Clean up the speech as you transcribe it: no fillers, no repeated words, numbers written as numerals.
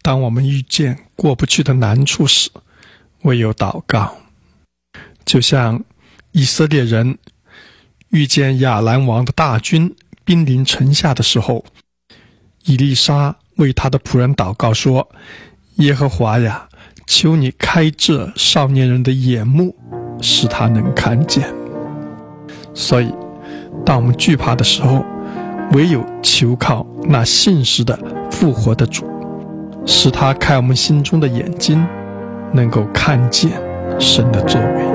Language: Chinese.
当我们遇见过不去的难处时，唯有祷告。就像以色列人遇见亚兰王的大军兵临城下的时候，以利沙为他的仆人祷告说：耶和华呀，求你开这少年人的眼目，使他能看见。所以当我们惧怕的时候，唯有求靠那信实的复活的主，使他开我们心中的眼睛，能够看见神的作为。